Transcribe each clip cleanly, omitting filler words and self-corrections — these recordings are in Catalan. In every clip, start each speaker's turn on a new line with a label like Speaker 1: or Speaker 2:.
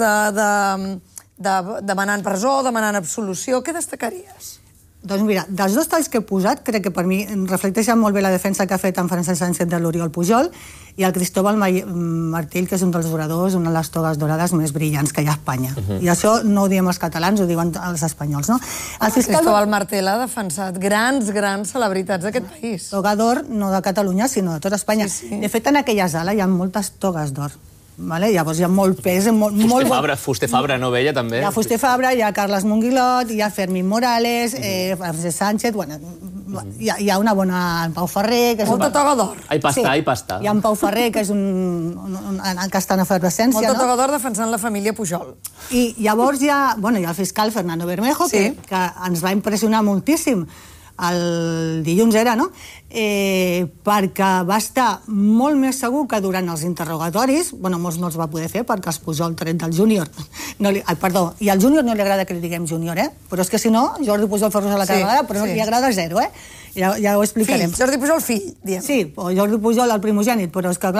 Speaker 1: demanant presó, demanant absolució. Què destacaries?
Speaker 2: Doncs mira, dels dos talls que he posat, crec que per mi reflecteixen molt bé la defensa que ha fet en Francesc Sánchez de l'Oriol Pujol i el Cristóbal Martell, que és un dels oradors, una de les togues dorades més brillants que hi ha a Espanya. I això no ho diem els catalans, ho diuen els espanyols, no?
Speaker 1: El Cristóbal Martell ha defensat grans celebritats d'aquest país.
Speaker 2: Toga d'or, no de Catalunya, sinó de tota Espanya. De fet, en aquella sala hi ha moltes togues d'or. Llavors hi ha molt pes,
Speaker 3: Fuster Fabra, no veia, també?
Speaker 2: Hi ha Fuster Fabra, hi ha Carles Monguilot, hi ha Fermín Morales, Francesc Sánchez, hi ha una bona... en Pau Ferrer...
Speaker 1: Molta toga d'or.
Speaker 3: Hi pasta.
Speaker 2: Hi ha en Pau Ferrer, que és que està en efervescència.
Speaker 1: Molta toga d'or defensant la família Pujol.
Speaker 2: I llavors hi ha el fiscal Fernando Bermejo, que ens va impressionar moltíssim el dilluns era, no? Perquè va estar molt més segur que durant els interrogatoris, molts no els va poder fer perquè els Pujol tret del júnior. Perdó, i al júnior no li agrada que li diguem júnior, però és que si no, Jordi Pujol fa-nos a la cara vegada, però li agrada zero, ja ho explicarem.
Speaker 1: Jordi Pujol fill, diem.
Speaker 2: Sí, o Jordi Pujol el primogènit, però és que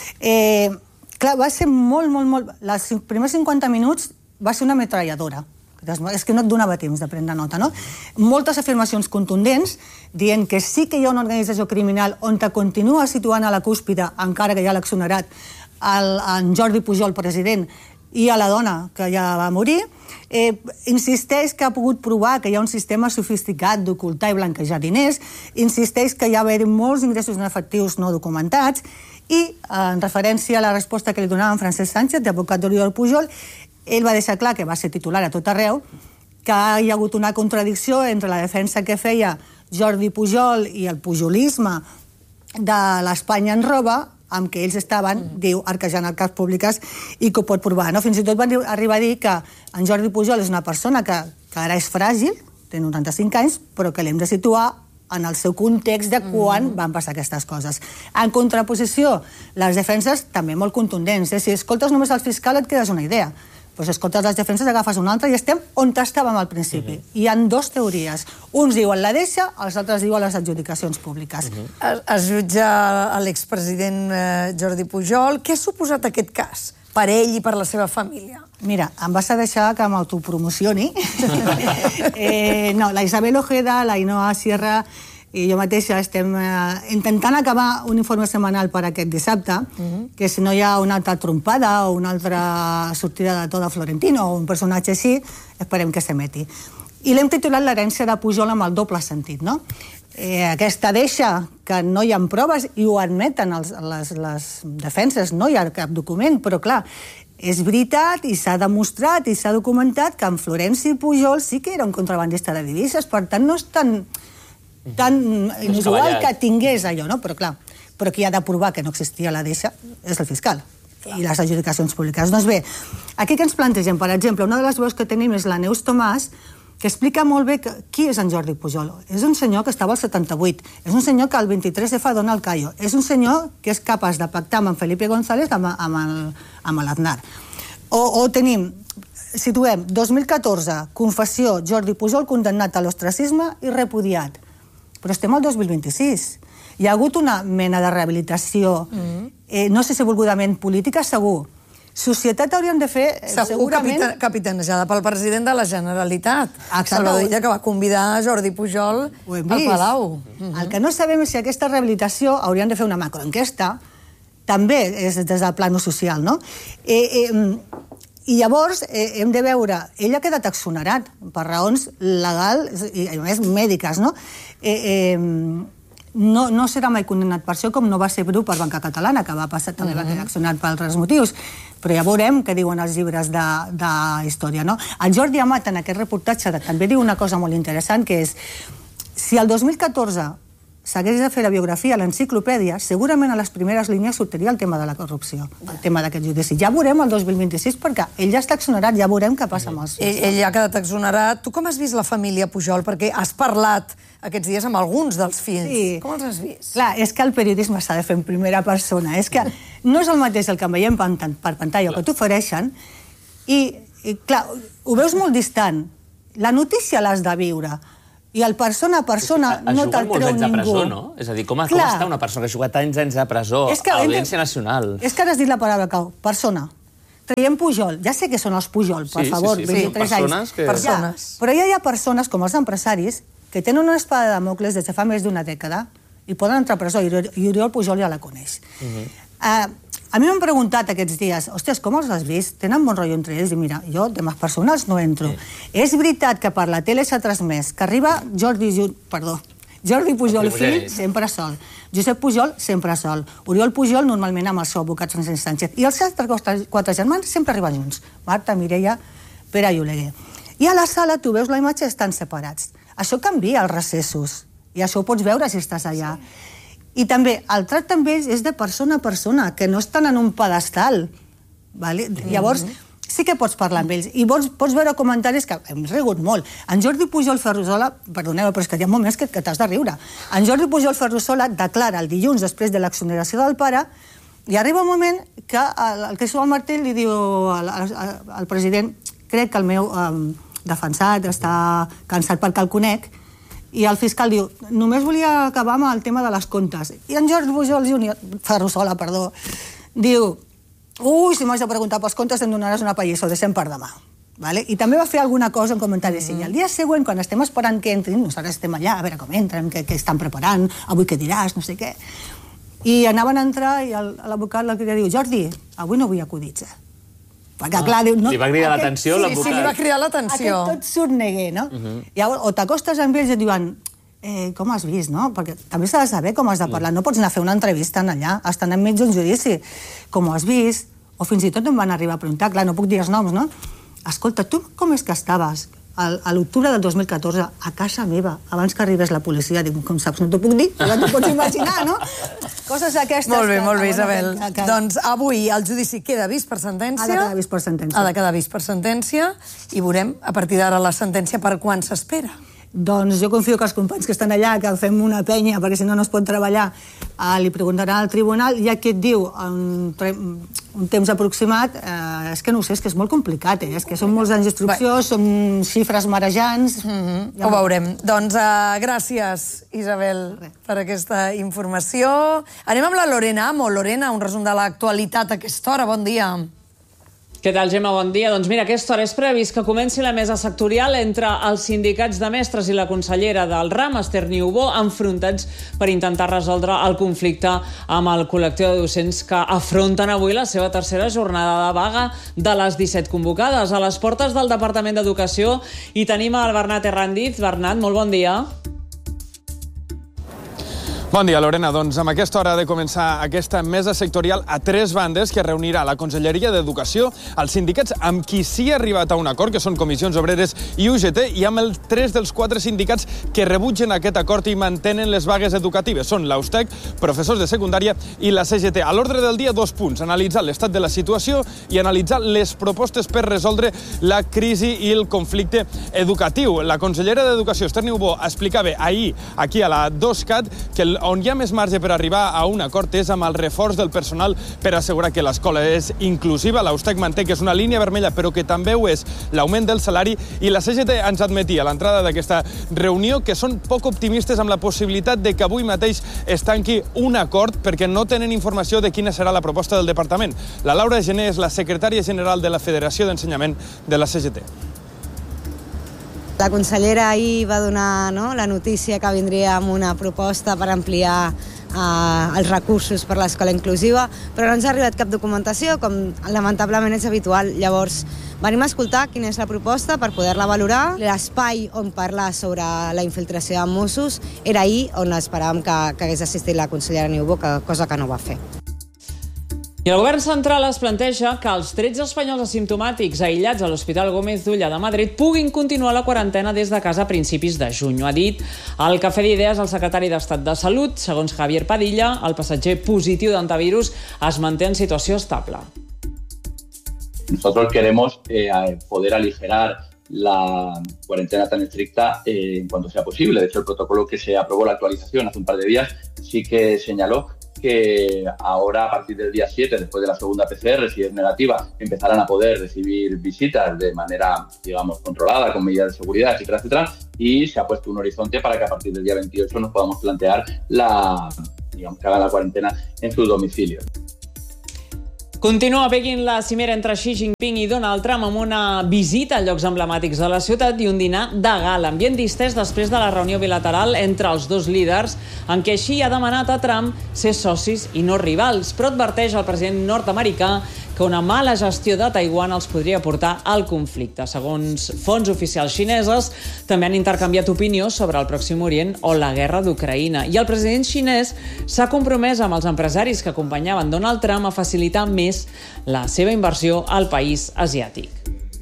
Speaker 2: clar, va ser molt... Els primers 50 minuts va ser una metralladora. És que no et donava temps de prendre nota, no? Moltes afirmacions contundents dient que sí que hi ha una organització criminal on te continua situant a la cúspide, encara que ja l'ha exonerat, en Jordi Pujol, president, i a la dona que ja va morir. Insisteix que ha pogut provar que hi ha un sistema sofisticat d'ocultar i blanquejar diners, insisteix que hi ha d'haver molts ingressos en efectius no documentats, i en referència a la resposta que li donava en Francesc Sánchez, d'advocat d'Oriol Pujol, ell va deixar clar que va ser titular a tot arreu, que hi ha hagut una contradicció entre la defensa que feia Jordi Pujol i el pujolisme de l'Espanya en roba, amb què ells estaven, diu, arquejant arques públiques i que ho pot provar. Fins i tot van arribar a dir que en Jordi Pujol és una persona que ara és fràgil, té 95 anys, però que l'hem de situar en el seu context de quan van passar aquestes coses. En contraposició, les defenses també molt contundents. Si escoltes només el fiscal et quedes una idea. Però si escoltes les defenses agafes una altra i estem on estàvem al principi. Hi ha dues teories. Uns diuen la deixa, els altres diuen les adjudicacions públiques.
Speaker 1: Es jutja l'expresident Jordi Pujol. Què ha suposat aquest cas per ell i per la seva família?
Speaker 2: Mira, em vas a deixar que m'autopromocioni. La Isabel Ojeda, la Ainhoa Sierra i jo mateixa estem intentant acabar un informe setmanal per aquest dissabte, que si no hi ha una altra trompada o una altra sortida de to de Florentino o un personatge així, esperem que s'emeti. I l'hem titulat l'herència de Pujol amb el doble sentit, no? Aquesta deixa que no hi ha proves i ho admeten les defenses, no hi ha cap document, però clar, és veritat i s'ha demostrat i s'ha documentat que en Florenci Pujol sí que era un contrabandista de divises, per tant no és tan inusual que tingués allò, no? Però clar, qui ha de provar que no existia la deixa és el fiscal i les adjudicacions públiques. Doncs bé, aquí que ens plantegem, per exemple, una de les veus que tenim és la Neus Tomàs, que explica molt bé qui és en Jordi Pujol. És un senyor que estava al 78, és un senyor que el 23F dona el callo, és un senyor que és capaç de pactar amb en Felipe González amb l'Aznar. O tenim, situem, 2014, confessió, Jordi Pujol condemnat a l'ostracisme i repudiat. Però estem al 2026. Hi ha hagut una mena de rehabilitació, no sé si volgudament política, segur. Societat hauríem de fer, segurament...
Speaker 1: Segur capitanejada pel president de la Generalitat, Salvador Illa, que va convidar Jordi Pujol al Palau.
Speaker 2: El que no sabem és si aquesta rehabilitació hauríem de fer una macroenquesta, també és des del plano social, no? I llavors hem de veure, ell ha quedat exonerat per raons legals i a més mèdiques, no? No serà mai condemnat per això, com no va ser Bru per Banca Catalana, que va passar també va quedar exonerat per altres motius. Però ja veurem què diuen els llibres de història, no? El Jordi Amat, en aquest reportatge, també diu una cosa molt interessant, que és si el 2014 s'hagués de fer la biografia a l'enciclopèdia, segurament a les primeres línies sortiria el tema de la corrupció, el tema d'aquest judici. Ja veurem el 2026, perquè ell ja està exonerat, ja veurem què passa amb els fills.
Speaker 1: Ell ja ha quedat exonerat. Tu com has vist la família Pujol? Perquè has parlat aquests dies amb alguns dels fills.
Speaker 2: Sí.
Speaker 1: Com els has vist?
Speaker 2: Clar, és que el periodisme s'ha de fer en primera persona. És que no és el mateix el que veiem per pantalla o que t'ofereixen i, clar, ho veus molt distant. La notícia l'has de viure. I el persona a persona no te'l treu ningú.
Speaker 3: Ha jugat molts anys de presó, no? És a dir, com està una persona que ha jugat anys de presó a l'Audiència Nacional?
Speaker 2: És que ara has dit la paraula clau, persona. traiem Pujol. Ja sé que són els Pujol, per favor, 23 anys.
Speaker 1: Persones.
Speaker 2: Però ja hi ha persones, com els empresaris, que tenen una espada de Damocles des de fa més d'una dècada i poden entrar a presó, i Oriol Pujol ja la coneix. A mi m'han preguntat aquests dies, ostres, com els has vist? Tenen bon rotllo entre ells? I mira, jo, temes personals, no entro. És veritat que per la tele s'ha transmès que arriba Jordi Pujol fill, sempre sol. Josep Pujol, sempre sol. Oriol Pujol, normalment amb el seu advocat Francesc Sánchez. I els altres 4 germans sempre arriben junts. Marta, Mireia, Pere i Oleguer. I a la sala tu veus la imatge, estan separats. Això canvia els recessos. I això ho pots veure si estàs allà. I també, el tracte amb ells és de persona a persona, que no estan en un pedestal. Llavors, sí que pots parlar amb ells. I pots veure comentaris que hem rigut molt. En Jordi Pujol Ferrusola, perdoneu, però és que hi ha moments que t'has de riure. En Jordi Pujol Ferrusola declara el dilluns després de l'exoneració del pare i arriba un moment que el que surt al martell li diu al president, crec que el meu defensat està cansat perquè el conec, i el fiscal diu, només volia acabar amb el tema de les comptes. I en Jordi Pujol Ferrusola, diu, si m'has de preguntar pels comptes em donaràs una pallissa, ho deixem per demà. I també va fer alguna cosa en comentaris. I el dia següent, quan estem esperant que entrin, nosaltres estem allà, a veure com entren, què estan preparant, avui què diràs, no sé què. I anaven a entrar i l'advocat li diu, Jordi, avui no vull acudits, perquè, clar, diu...
Speaker 3: Li va cridar l'atenció, l'advocat?
Speaker 1: Sí, li va cridar l'atenció.
Speaker 2: Aquest tot surt neguer, no? Llavors, o t'acostes amb ells i et diuen, com has vist, no? Perquè també s'ha de saber com has de parlar. No pots anar a fer una entrevista allà, estan enmig d'un judici. Com ho has vist? O fins i tot em van arribar a preguntar, clar, no puc dir els noms, no? Escolta, tu com és que estaves a l'octubre del 2014 a casa meva, abans que arribés la policia? Dic, com saps, no t'ho puc dir? Ja t'ho pots imaginar, no? Coses aquestes...
Speaker 1: Molt bé, Isabel. Doncs avui el judici queda vist per sentència.
Speaker 2: Ha de quedar vist per sentència.
Speaker 1: Ha de quedar vist per sentència i veurem, a partir d'ara, la sentència per quan s'espera.
Speaker 2: Doncs jo confio que els companys que estan allà, que fem una penya, perquè si no no es pot treballar, li preguntaran al tribunal, ja que et diu un temps aproximat, és que no ho sé, és que és molt complicat, és que són molts anys d'instrucció, són xifres marejants...
Speaker 1: Ho veurem. Doncs gràcies, Isabel, per aquesta informació. Anem amb la Lorena Amo. Lorena, un resum de l'actualitat a aquesta hora. Bon dia.
Speaker 4: Què tal, Gemma? Bon dia. Doncs mira, a aquesta hora és previst que comenci la mesa sectorial entre els sindicats de mestres i la consellera del RAM, Esther Niubó, enfrontats per intentar resoldre el conflicte amb el col·lectiu de docents que afronten avui la seva tercera jornada de vaga de les 17 convocades. A les portes del Departament d'Educació hi tenim el Bernat Herrandiz. Bernat, molt bon dia.
Speaker 5: Bon dia, Lorena. Doncs amb aquesta hora ha de començar aquesta mesa sectorial a 3 bandes que reunirà la Conselleria d'Educació, els sindicats amb qui sí ha arribat a un acord, que són Comissions Obreres i UGT, i amb 3 dels 4 sindicats que rebutgen aquest acord i mantenen les vagues educatives. Són l'Austec, professors de secundària i la CGT. A l'ordre del dia, 2 punts. Analitzar l'estat de la situació i analitzar les propostes per resoldre la crisi i el conflicte educatiu. La consellera d'Educació, Esther Niubó, explicava ahir, aquí a la 2CAT, que on hi ha més marge per arribar a un acord és amb el reforç del personal per assegurar que l'escola és inclusiva. L'Austec manté que és una línia vermella, però que també ho és l'augment del salari, i la CGT ens admetia a l'entrada d'aquesta reunió que són poc optimistes amb la possibilitat de que avui mateix es tanqui un acord perquè no tenen informació de quina serà la proposta del departament. La Laura Gené és la secretària general de la Federació d'Ensenyament de la CGT.
Speaker 6: La consellera ahir va donar la notícia que vindria amb una proposta per ampliar els recursos per l'escola inclusiva, però no ens ha arribat cap documentació, com lamentablement és habitual. Llavors, venim a escoltar quina és la proposta per poder-la valorar. L'espai on parlar sobre la infiltració de Mossos era ahir on esperàvem que hagués assistit la consellera Niubó, cosa que no va fer.
Speaker 4: I el govern central es planteja que els 13 espanyols asimptomàtics aïllats a l'Hospital Gómez d'Ulla de Madrid puguin continuar la quarantena des de casa a principis de juny. Ho ha dit al Cafè d'Idees el secretari d'Estat de Salut. Segons Javier Padilla, el passatger positiu d'antivirus es manté en situació estable.
Speaker 7: Nosotros queremos poder aligerar la cuarentena tan estricta en cuanto sea posible. De hecho, el protocolo que se aprobó la actualización hace un par de días sí que señaló que ahora, a partir del día 7, después de la segunda PCR, si es negativa, empezarán a poder recibir visitas de manera, digamos, controlada, con medidas de seguridad, etcétera, etcétera, y se ha puesto un horizonte para que a partir del día 28 nos podamos plantear que hagan la cuarentena en sus domicilios.
Speaker 4: Continua a Pequín la cimera entre Xi Jinping i Donald Trump amb una visita a llocs emblemàtics de la ciutat i un dinar de gala. Ambient distès després de la reunió bilateral entre els dos líders en què Xi ha demanat a Trump ser socis i no rivals, però adverteix el president nord-americà que una mala gestió de Taiwan els podria portar al conflicte. Segons fonts oficials xineses, també han intercanviat opinió sobre el Pròxim Orient o la guerra d'Ucraïna. I el president xinès s'ha compromès amb els empresaris que acompanyaven Donald Trump a facilitar més la seva inversió al país asiàtic.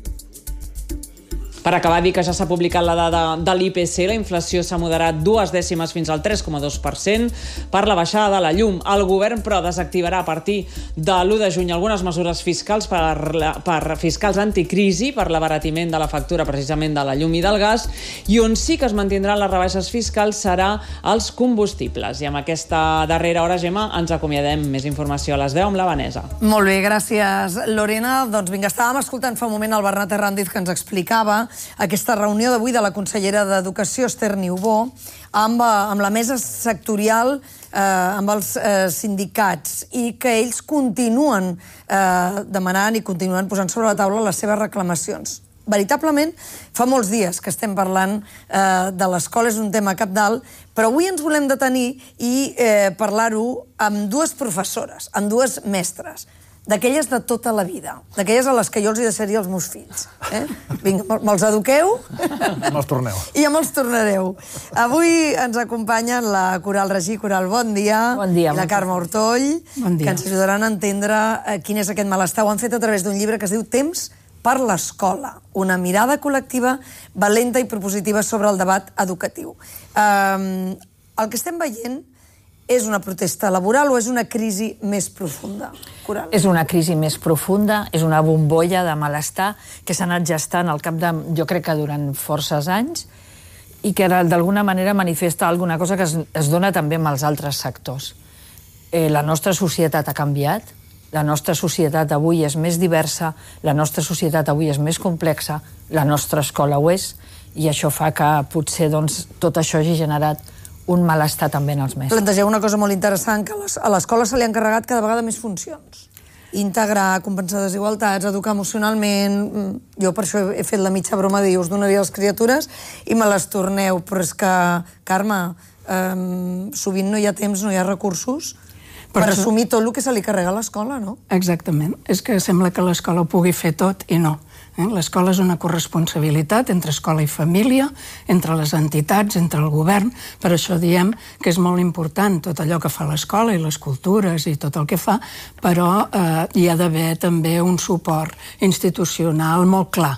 Speaker 4: Per acabar, dir que ja s'ha publicat la dada de l'IPC, la inflació s'ha moderat 2 dècimes fins al 3,2% per la baixada de la llum. El govern, però, desactivarà a partir de l'1 de juny algunes mesures fiscals fiscals anticrisi per l'abaratiment de la factura precisament de la llum i del gas, i on sí que es mantindran les rebaixes fiscals serà els combustibles. I amb aquesta darrera hora, Gemma, ens acomiadem. Més informació a les 10 amb la Vanessa.
Speaker 1: Molt bé, gràcies, Lorena. Doncs vinga, estàvem escoltant fa un moment el Bernat Herrandiz que ens explicava aquesta reunió d'avui de la consellera d'Educació, Esther Niubó, amb la mesa sectorial, amb els sindicats, i que ells continuen demanant i continuen posant sobre la taula les seves reclamacions. Veritablement, fa molts dies que estem parlant de l'escola, és un tema cabdal, però avui ens volem detenir i parlar-ho amb dues professores, amb dues mestres, d'aquelles de tota la vida, d'aquelles a les que jo els hi deixaria els meus fills. Vinga, me'ls eduqueu?
Speaker 8: Me'ls torneu.
Speaker 1: I ja me'ls tornareu. Avui ens acompanyen la Coral Regí. Coral, bon dia.
Speaker 9: Bon dia.
Speaker 1: I la Carme Ortoll,
Speaker 9: bon dia,
Speaker 1: que ens ajudaran a entendre quin és aquest malestar. Ho han fet a través d'un llibre que es diu Temps per l'escola, una mirada col·lectiva valenta i propositiva sobre el debat educatiu. El que estem veient és una protesta laboral o és una crisi més profunda? Coral.
Speaker 9: És una crisi més profunda, és una bombolla de malestar que s'ha anat gestant al cap de, jo crec que durant forces anys, i que d'alguna manera manifesta alguna cosa que es dona també amb els altres sectors. La nostra societat ha canviat, la nostra societat avui és més diversa, la nostra societat avui és més complexa, la nostra escola ho és, i això fa que potser tot això hagi generat un malestar també en els mestres.
Speaker 1: Plantegeu una cosa molt interessant, que a l'escola se li han carregat cada vegada més funcions. Integrar, compensar desigualtats, educar emocionalment. Jo per això he fet la mitja broma de dir us donaria les criatures i me les torneu. Però és que, Carme, sovint no hi ha temps, no hi ha recursos per assumir tot el que se li carrega a l'escola, no?
Speaker 10: Exactament. És que sembla que l'escola ho pugui fer tot i no. L'escola és una corresponsabilitat entre escola i família, entre les entitats, entre el govern. Per això diem que és molt important tot allò que fa l'escola i les cultures i tot el que fa, però hi ha d'haver també un suport institucional molt clar,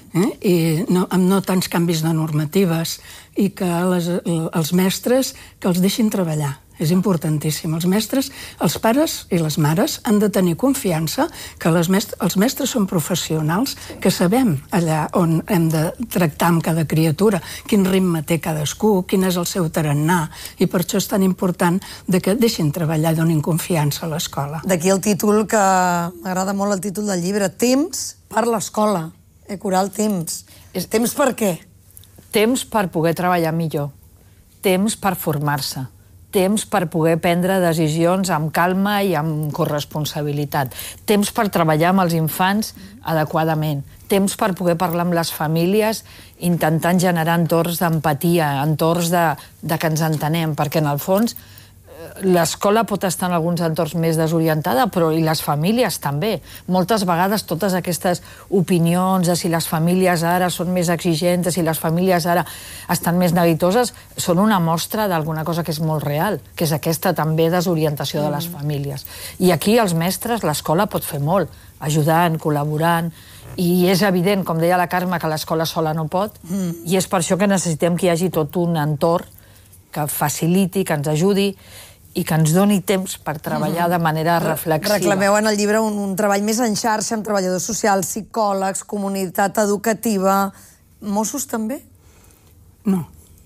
Speaker 10: i amb no tants canvis de normatives, i que els mestres que els deixin treballar. És importantíssim. Els mestres, els pares i les mares han de tenir confiança que els mestres són professionals, que sabem allà on hem de tractar amb cada criatura, quin ritme té cadascú, quin és el seu tarannà, i per això és tan important que deixin treballar i donin confiança a l'escola.
Speaker 1: D'aquí el títol, que m'agrada molt el títol del llibre, Temps per l'escola. Coral, temps. Temps per què?
Speaker 9: Temps per poder treballar millor. Temps per formar-se. Temps per poder prendre decisions amb calma i amb corresponsabilitat. Temps per treballar amb els infants adequadament. Temps per poder parlar amb les famílies intentant generar entorns d'empatia, entorns de que ens entenem, perquè en el fons l'escola pot estar en alguns entorns més desorientada, però i les famílies també. Moltes vegades totes aquestes opinions de si les famílies ara són més exigents, de si les famílies ara estan més neguitoses, són una mostra d'alguna cosa que és molt real, que és aquesta també desorientació de les famílies. I aquí els mestres, l'escola pot fer molt, ajudant, col·laborant, i és evident, com deia la Carme, que l'escola sola no pot, i és per això que necessitem que hi hagi tot un entorn que faciliti, que ens ajudi i que ens doni temps per treballar de manera reflexiva.
Speaker 1: Reclameu en el llibre un treball més en xarxa amb treballadors socials, psicòlegs, comunitat educativa. Mossos també?
Speaker 10: No.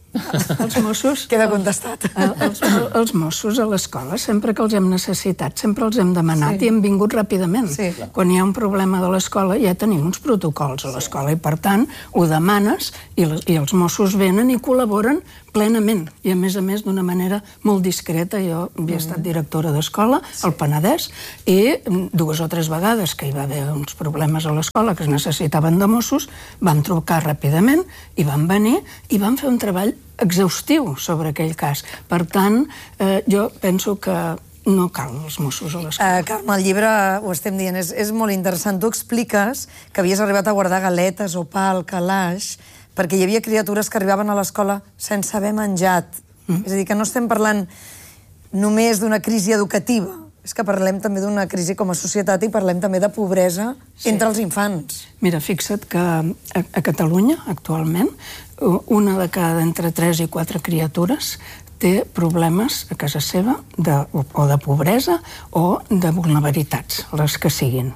Speaker 10: Els Mossos...
Speaker 1: Queda contestat.
Speaker 10: Els Mossos a l'escola, sempre que els hem necessitat, sempre els hem demanat i hem vingut ràpidament. Quan hi ha un problema de l'escola ja tenim uns protocols a l'escola i, per tant, ho demanes i els Mossos venen i col·laboren plenament i, a més, d'una manera molt discreta. Jo havia estat directora d'escola al Penedès i 2 o 3 vegades que hi va haver uns problemes a l'escola que es necessitaven de Mossos, van trucar ràpidament i van venir i van fer un treball exhaustiu sobre aquell cas. Per tant, jo penso que no cal els Mossos a l'escola.
Speaker 1: Carme, el llibre, ho estem dient, és molt interessant. Tu expliques que havies arribat a guardar galetes o pa al calaix perquè hi havia criatures que arribaven a l'escola sense haver menjat. És a dir, que no estem parlant només d'una crisi educativa, és que parlem també d'una crisi com a societat i parlem també de pobresa entre els infants.
Speaker 10: Mira, fixa't que a Catalunya, actualment, una de cada entre 3 i 4 criatures té problemes a casa seva o de pobresa o de vulnerabilitats, les que siguin.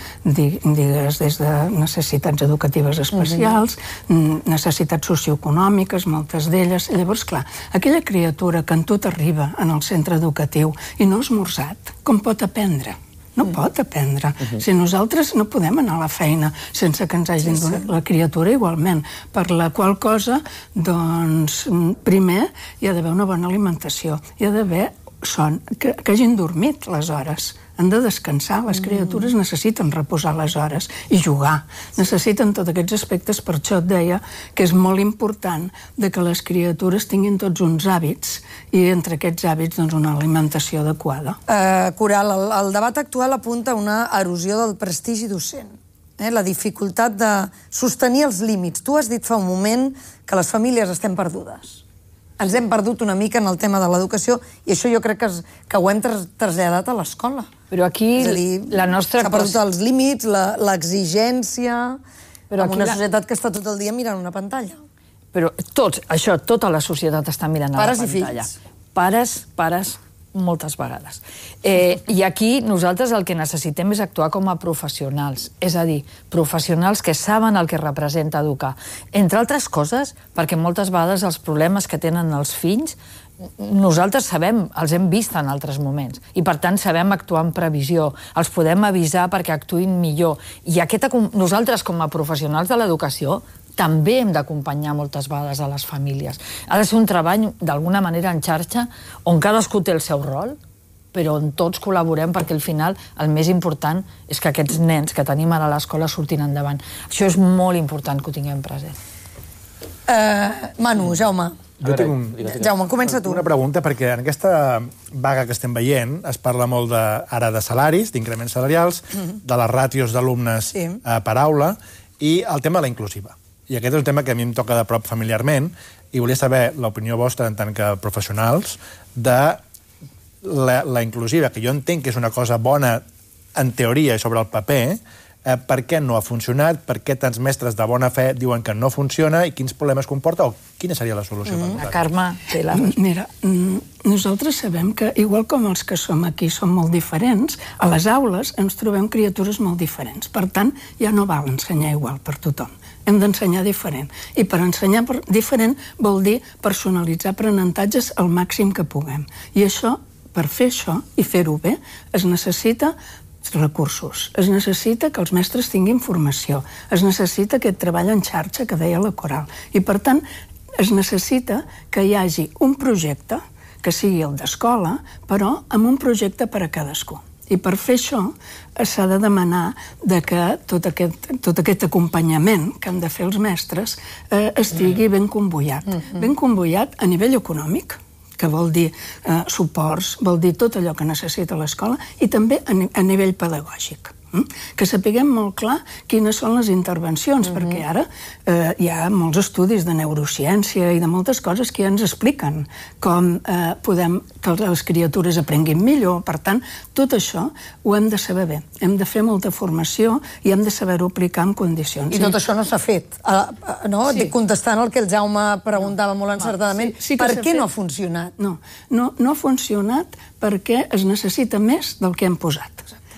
Speaker 10: Digues des de necessitats educatives especials, necessitats socioeconòmiques, moltes d'elles. Llavors, clar, aquella criatura que en tot arriba en el centre educatiu i no ha esmorzat, com pot aprendre? No pot aprendre. Si nosaltres no podem anar a la feina sense que ens hagin donat la criatura igualment, per la qual cosa, doncs, primer hi ha d'haver una bona alimentació, hi ha d'haver son, que hagin dormit les hores, han de descansar, les criatures necessiten reposar les hores i jugar, necessiten tots aquests aspectes, per això et deia que és molt important que les criatures tinguin tots uns hàbits i entre aquests hàbits doncs, una alimentació adequada.
Speaker 1: Coral, el debat actual apunta a una erosió del prestigi docent, la dificultat de sostenir els límits. Tu has dit fa un moment que les famílies estem perdudes. Ens hem perdut una mica en el tema de l'educació i això jo crec que ho hem traslladat a l'escola.
Speaker 9: Però aquí la nostra...
Speaker 1: S'ha perdut els límits, l'exigència, en una societat que està tot el dia mirant una pantalla.
Speaker 9: Però tota la societat està mirant a la pantalla.
Speaker 1: Pares i
Speaker 9: fills. Pares, moltes vegades. I aquí nosaltres el que necessitem és actuar com a professionals, és a dir, professionals que saben el que representa educar. Entre altres coses, perquè moltes vegades els problemes que tenen els fills nosaltres sabem, els hem vist en altres moments, i per tant sabem actuar en previsió, els podem avisar perquè actuïn millor. I nosaltres, com a professionals de l'educació, també hem d'acompanyar moltes vegades a les famílies. Ha de ser un treball, d'alguna manera, en xarxa, on cadascú té el seu rol, però on tots col·laborem perquè al final el més important és que aquests nens que tenim ara a l'escola surtin endavant. Això és molt important que ho tinguem present.
Speaker 1: Manu, Jaume. Jaume, comença tu.
Speaker 8: Una pregunta, perquè en aquesta vaga que estem veient es parla molt ara de salaris, d'increments salarials, de les ràtios d'alumnes per aula i el tema de la inclusiva. I aquest és un tema que a mi em toca de prop familiarment i volia saber l'opinió vostra en tant que professionals de la inclusiva, que jo entenc que és una cosa bona en teoria i sobre el paper, per què no ha funcionat, per què tants mestres de bona fe diuen que no funciona i quins problemes comporta o quina seria la solució per vosaltres?
Speaker 9: Carme, té la resposta.
Speaker 10: Mira, nosaltres sabem que, igual com els que som aquí som molt diferents, a les aules ens trobem criatures molt diferents. Per tant, ja no val ensenyar igual per tothom. Hem d'ensenyar diferent. I per ensenyar diferent vol dir personalitzar aprenentatges al màxim que puguem. I això, per fer això i fer-ho bé, es necessita recursos, es necessita que els mestres tinguin formació, es necessita aquest treball en xarxa que deia la Coral. I, per tant, es necessita que hi hagi un projecte que sigui el d'escola, però amb un projecte per a cadascú. I per fer això s'ha de demanar que tot aquest acompanyament que han de fer els mestres estigui ben convoiat. Ben convoiat a nivell econòmic, que vol dir suports, vol dir tot allò que necessita l'escola, i també a nivell pedagògic. Que sapiguem molt clar quines són les intervencions, perquè ara hi ha molts estudis de neurociència i de moltes coses que ja ens expliquen com podem que les criatures aprenguin millor. Per tant, tot això ho hem de saber bé. Hem de fer molta formació i hem de saber-ho aplicar en condicions.
Speaker 1: I tot això no s'ha fet. Contestant el que el Jaume preguntava molt encertadament, per què no ha funcionat?
Speaker 10: No ha funcionat perquè es necessita més del que hem posat.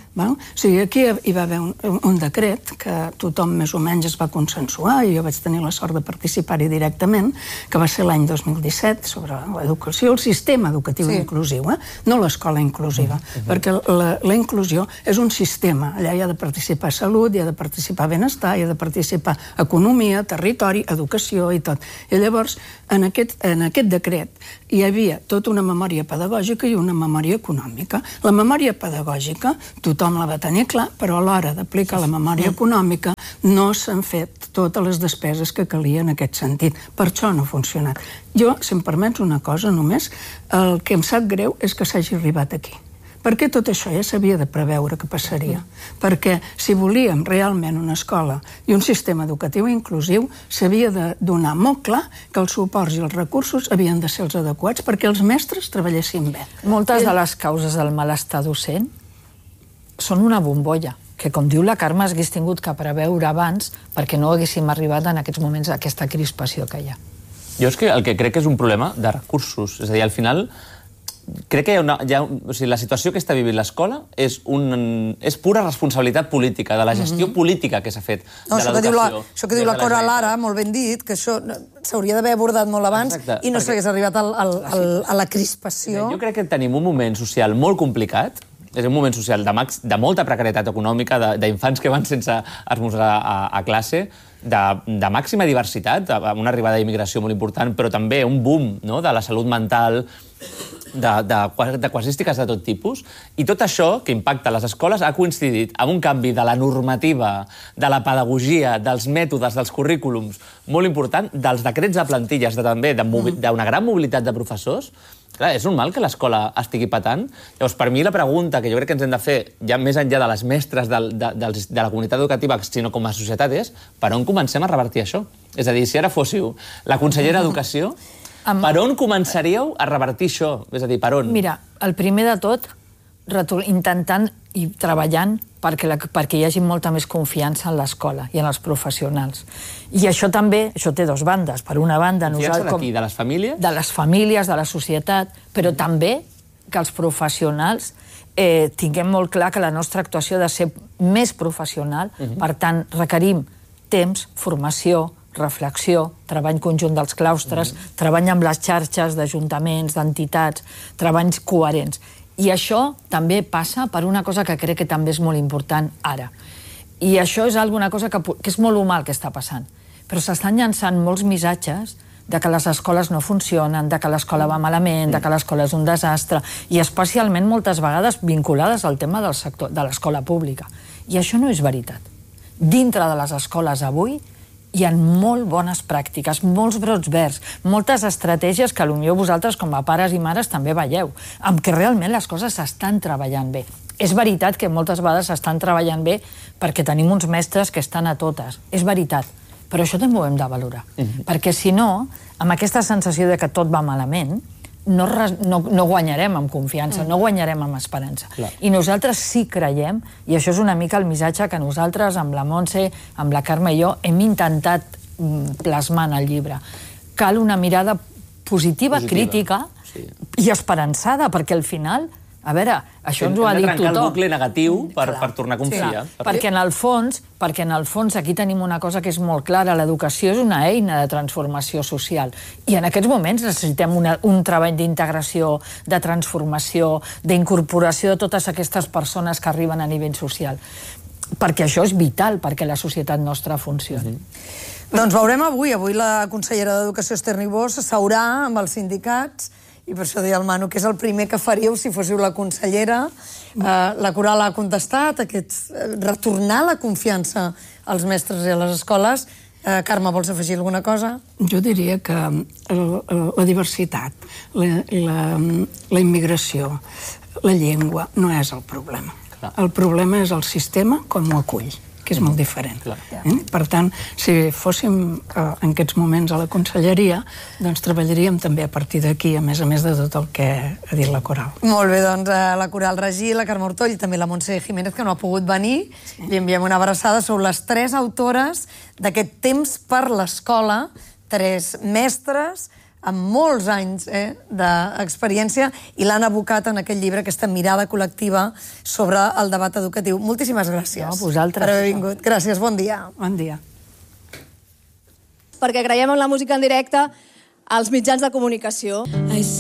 Speaker 10: O sigui, aquí hi va haver un decret que tothom més o menys es va consensuar i jo vaig tenir la sort de participar-hi directament, que va ser l'any 2017 sobre l'educació, el sistema educatiu inclusiu, no l'escola inclusiva, perquè la inclusió és un sistema. Allà hi ha de participar salut, hi ha de participar benestar, hi ha de participar economia, territori, educació i tot. I llavors, en aquest decret hi havia tota una memòria pedagògica i una memòria econòmica. La memòria pedagògica tothom la va tenir clar, però a l'hora d'aplicar la memòria econòmica no s'han fet totes les despeses que calia en aquest sentit. Per això no ha funcionat. Jo, si em permets una cosa només, el que em sap greu és que s'hagi arribat aquí. Perquè tot això ja s'havia de preveure que passaria. Perquè si volíem realment una escola i un sistema educatiu inclusiu, s'havia de donar molt clar que els suports i els recursos havien de ser els adequats perquè els mestres treballessin bé.
Speaker 9: Moltes de les causes del malestar docent són una bombolla, que, com diu la Carme, s'hagués tingut que preveure abans perquè no haguéssim arribat en aquests moments a aquesta crispació que hi ha.
Speaker 3: Jo és que el que crec que és un problema de recursos. És a dir, al final, crec que la situació que està vivint l'escola és pura responsabilitat política, de la gestió política que s'ha fet de l'educació.
Speaker 1: Això que diu la Cora Lara, molt ben dit, que això s'hauria d'haver abordat molt abans i no s'hagués arribat a la crispació.
Speaker 3: Jo crec que tenim un moment social molt complicat, és un moment social de molta precarietat econòmica, d'infants que van sense esmorzar a classe, de màxima diversitat, amb una arribada d'immigració molt important, però també un boom de la salut mental, de casuístiques de tot tipus, i tot això que impacta a les escoles ha coincidit amb un canvi de la normativa, de la pedagogia, dels mètodes, dels currículums, molt important, dels decrets de plantilles, també d'una gran mobilitat de professors. Clar, és normal que l'escola estigui patant. Llavors, per mi la pregunta que jo crec que ens hem de fer, ja més enllà de les mestres de la comunitat educativa, sinó com a societat, és per on comencem a revertir això? És a dir, si ara fóssiu la consellera d'Educació, per on començaríeu a revertir això? És a dir, per on?
Speaker 9: Mira, el primer de tot, intentant i treballant perquè hi hagi molta més confiança en l'escola i en els professionals. I això també, això té dues bandes. Per una banda...
Speaker 3: Confiança de qui? De les famílies?
Speaker 9: De les famílies, de la societat, però també que els professionals tinguem molt clar que la nostra actuació ha de ser més professional. Per tant, requerim temps, formació, reflexió, treball conjunt dels claustres, treball amb les xarxes d'ajuntaments, d'entitats, treballs coherents. I això també passa per una cosa que crec que també és molt important ara. I això és alguna cosa que és molt humà el que està passant. Però s'estan llançant molts missatges de que les escoles no funcionen, de que l'escola va malament, de que l'escola és un desastre, i especialment moltes vegades vinculades al tema del sector de l'escola pública. I això no és veritat. Dintre de les escoles avui hi ha molt bones pràctiques, molts brots verds, moltes estratègies que potser vosaltres com a pares i mares també veieu, amb què realment les coses s'estan treballant bé. És veritat que moltes vegades s'estan treballant bé perquè tenim uns mestres que estan a totes. És veritat, però això també ho hem de valorar. Perquè si no, amb aquesta sensació de que tot va malament, no guanyarem amb confiança, no guanyarem amb esperança. I nosaltres sí creiem, i això és una mica el missatge que nosaltres, amb la Montse, amb la Carme i jo, hem intentat plasmar en el llibre. Cal una mirada positiva, crítica i esperançada, perquè al final, a veure, això ens ho ha dit tothom.
Speaker 3: Hem de trencar el bucle negatiu per tornar a confiar.
Speaker 9: Perquè en el fons aquí tenim una cosa que és molt clara, l'educació és una eina de transformació social, i en aquests moments necessitem un treball d'integració, de transformació, d'incorporació de totes aquestes persones que arriben a nivell social, perquè això és vital perquè la societat nostra funcioni.
Speaker 1: Doncs veurem avui. Avui la consellera d'Educació, Esther Niubó, s'asseurà amb els sindicats, i per això deia el Manu que és el primer que faríeu si fóssiu la consellera. La Coral ha contestat, retornar la confiança als mestres i a les escoles. Carme, vols afegir alguna cosa?
Speaker 10: Jo diria que la diversitat, la immigració, la llengua no és el problema. El problema és el sistema com ho acull, que és molt diferent. Per tant, si fóssim en aquests moments a la conselleria, doncs treballaríem també a partir d'aquí, a més de tot el que ha dit la Coral.
Speaker 1: Molt bé, doncs la Coral Regí, la Carme Ortoll i també la Montse Jiménez, que no ha pogut venir. Li enviem una abraçada. Sou les 3 autores d'aquest Temps per l'Escola, 3 mestres, amb molts anys d'experiència i l'han abocat en aquest llibre, aquesta mirada col·lectiva sobre el debat educatiu. Moltíssimes gràcies
Speaker 9: vosaltres.
Speaker 1: per haver vingut. Gràcies, bon dia.
Speaker 10: Bon dia.
Speaker 11: Perquè creiem en la música en directe als mitjans de comunicació.